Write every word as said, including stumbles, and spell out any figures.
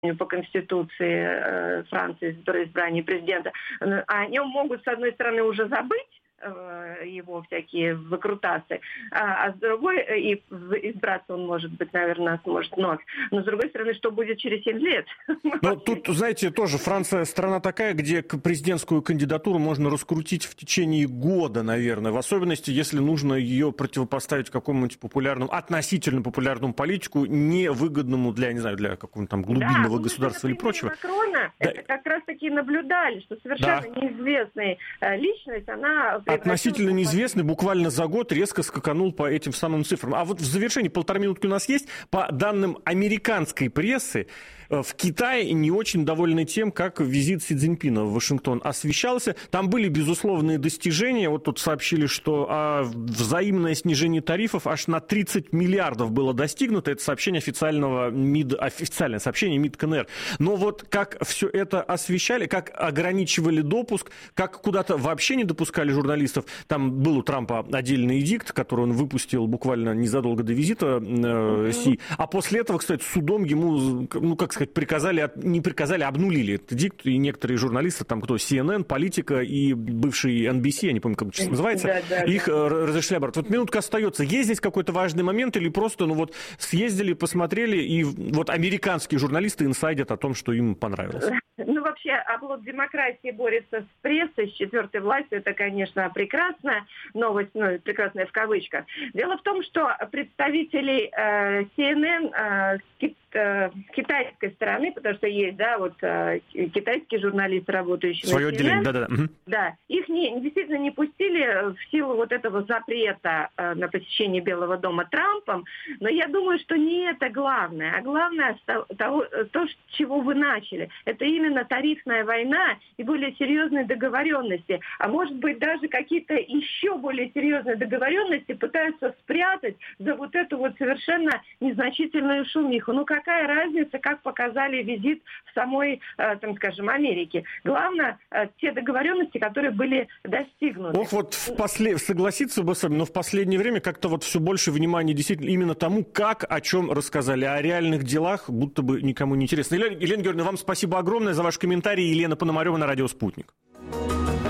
по Конституции Франции, которое избрание президента, о нем могут, с одной стороны, уже забыть, его всякие выкрутасы, а, а с другой, и избраться он, может быть, наверное, сможет вновь. Но с другой стороны, что будет через семь лет? Но тут, знаете, тоже Франция страна такая, где президентскую кандидатуру можно раскрутить в течение года, наверное, в особенности, если нужно ее противопоставить какому-нибудь популярному, относительно популярному политику, невыгодному для, не знаю, для какого-нибудь там глубинного да, государства или прочего. Макрона да. Это как раз-таки наблюдали, что совершенно да. неизвестная личность, она... Относительно неизвестный, буквально за год резко скаканул по этим самым цифрам. А вот в завершении, полторы минутки у нас есть, по данным американской прессы, в Китае не очень довольны тем, как визит Си Цзиньпина в Вашингтон освещался. Там были безусловные достижения. Вот тут сообщили, что а, взаимное снижение тарифов аж на тридцать миллиардов было достигнуто. Это сообщение официального МИД, официальное сообщение МИД КНР. Но вот как все это освещали, как ограничивали допуск, как куда-то вообще не допускали журналистов. Там был у Трампа отдельный эдикт, который он выпустил буквально незадолго до визита э, Си. А после этого, кстати, судом ему, ну как сказать, приказали, не приказали, обнулили этот эдикт, и некоторые журналисты, там кто, Си Эн Эн, Политика и бывший Эн Би Си, я не помню, как это называется, да, да, их да. разрешили обратно. Вот минутка остается. Есть здесь какой-то важный момент или просто, ну вот, съездили, посмотрели, и вот американские журналисты инсайдят о том, что им понравилось? Ну, вообще, оплот демократии борется с прессой, с четвертой властью. Это, конечно, прекрасная новость, ну, прекрасная в кавычках. Дело в том, что представители э, Си Эн Эн э, с китайской стороны, потому что есть, да, вот китайские журналисты, работающие свое на Си Эн Эн, отделение, да-да. Угу. Да, их не, действительно не пустили в силу вот этого запрета на посещение Белого дома Трампом, но я думаю, что не это главное, а главное того, то, с чего вы начали. Это именно тарифная война и более серьезные договоренности, а может быть даже какие-то еще более серьезные договоренности пытаются спрятать за вот эту вот совершенно незначительную шумиху. Ну, какая разница, как показали визит в самой, э, там, скажем, Америке. Главное, э, те договоренности, которые были достигнуты. Ох, вот в после... согласиться бы с вами, но в последнее время как-то вот все больше внимания действительно именно тому, как, о чем рассказали, о реальных делах, будто бы никому не интересно. Елена, Елена Георгиевна, вам спасибо огромное за ваш комментарий. Елена Пономарева на радио «Спутник».